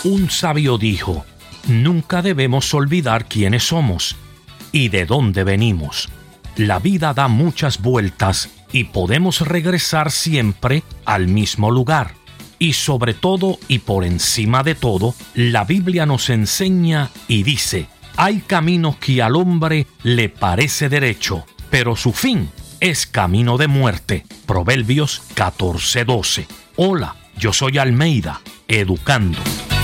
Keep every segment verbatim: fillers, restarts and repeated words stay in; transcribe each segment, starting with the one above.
Un sabio dijo: nunca debemos olvidar quiénes somos y de dónde venimos. La vida da muchas vueltas y podemos regresar siempre al mismo lugar. Y sobre todo y por encima de todo, la Biblia nos enseña y dice: hay caminos que al hombre le parece derecho, pero su fin es camino de muerte. Proverbios catorce doce. Hola, yo soy Almeida, educando.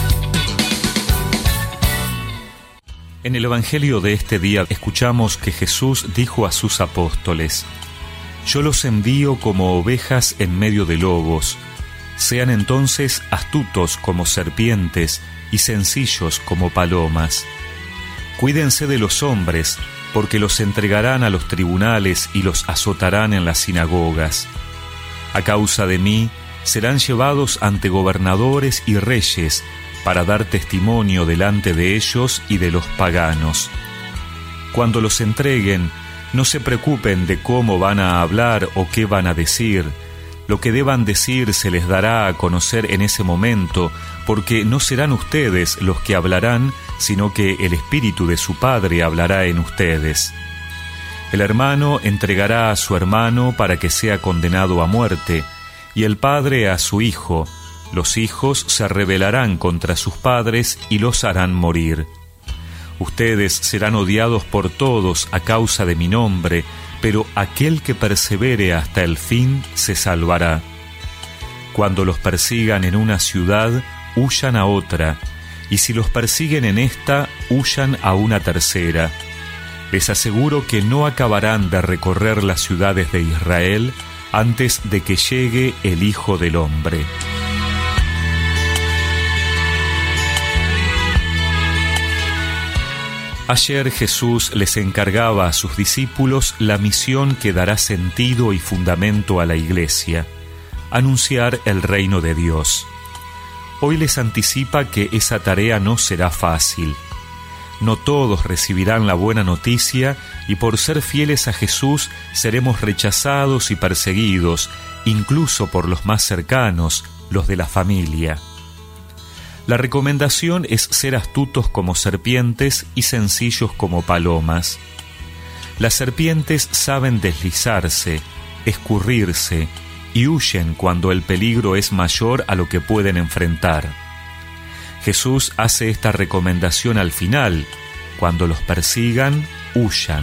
En el Evangelio de este día escuchamos que Jesús dijo a sus apóstoles: yo los envío como ovejas en medio de lobos. Sean entonces astutos como serpientes y sencillos como palomas. Cuídense de los hombres, porque los entregarán a los tribunales y los azotarán en las sinagogas. A causa de mí, serán llevados ante gobernadores y reyes para dar testimonio delante de ellos y de los paganos. Cuando los entreguen, no se preocupen de cómo van a hablar o qué van a decir. Lo que deban decir se les dará a conocer en ese momento, porque no serán ustedes los que hablarán, sino que el Espíritu de su Padre hablará en ustedes. El hermano entregará a su hermano para que sea condenado a muerte, y el padre a su hijo. Los hijos se rebelarán contra sus padres y los harán morir. Ustedes serán odiados por todos a causa de mi nombre, pero aquel que persevere hasta el fin se salvará. Cuando los persigan en una ciudad, huyan a otra, y si los persiguen en esta, huyan a una tercera. Les aseguro que no acabarán de recorrer las ciudades de Israel antes de que llegue el Hijo del Hombre. Ayer Jesús les encargaba a sus discípulos la misión que dará sentido y fundamento a la Iglesia: anunciar el reino de Dios. Hoy les anticipa que esa tarea no será fácil. No todos recibirán la buena noticia y por ser fieles a Jesús seremos rechazados y perseguidos, incluso por los más cercanos, los de la familia. La recomendación es ser astutos como serpientes y sencillos como palomas. Las serpientes saben deslizarse, escurrirse y huyen cuando el peligro es mayor a lo que pueden enfrentar. Jesús hace esta recomendación al final: cuando los persigan, huyan.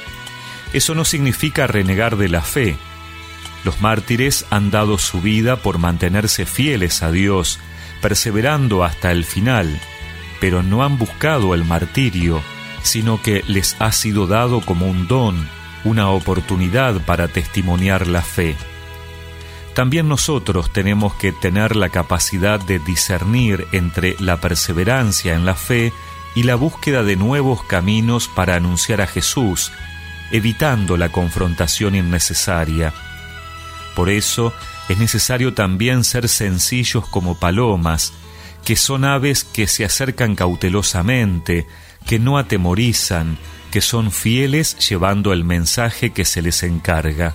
Eso no significa renegar de la fe. Los mártires han dado su vida por mantenerse fieles a Dios, perseverando hasta el final, pero no han buscado el martirio, sino que les ha sido dado como un don, una oportunidad para testimoniar la fe. También nosotros tenemos que tener la capacidad de discernir entre la perseverancia en la fe y la búsqueda de nuevos caminos para anunciar a Jesús, evitando la confrontación innecesaria. Por eso, es necesario también ser sencillos como palomas, que son aves que se acercan cautelosamente, que no atemorizan, que son fieles llevando el mensaje que se les encarga.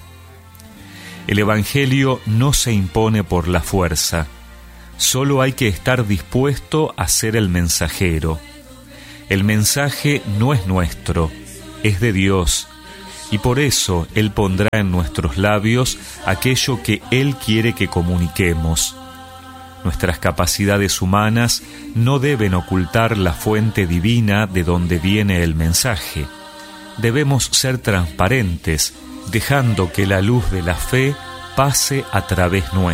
El Evangelio no se impone por la fuerza, solo hay que estar dispuesto a ser el mensajero. El mensaje no es nuestro, es de Dios, y por eso Él pondrá en nuestros labios aquello que Él quiere que comuniquemos. Nuestras capacidades humanas no deben ocultar la fuente divina de donde viene el mensaje. Debemos ser transparentes, dejando que la luz de la fe pase a través nuestro.